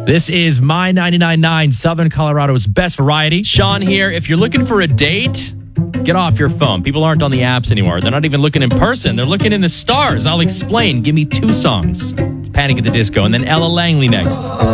This is My 99.9, Southern Colorado's best variety. Sean here. If you're looking for a date, get off your phone. People aren't on the apps anymore. They're not even looking in person. They're looking in the stars. I'll explain. Give me 2 songs. It's Panic at the Disco and then Ella Langley next.